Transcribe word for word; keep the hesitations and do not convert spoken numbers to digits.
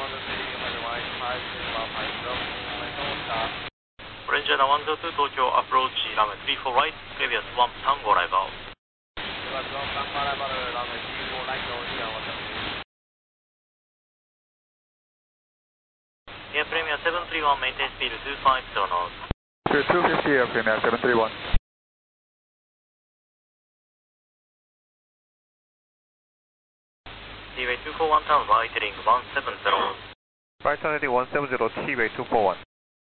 オレンジアナワンゼロツー東京アプローチランウェイスリーフォーライトプレビアスワンタンゴライバー。Air Premier seven three one maintain speed two five zero knots. two fifty Air Premier seven three one. T-way two four one town right heading one seven zero. Right heading one seven zero, T-way two four one.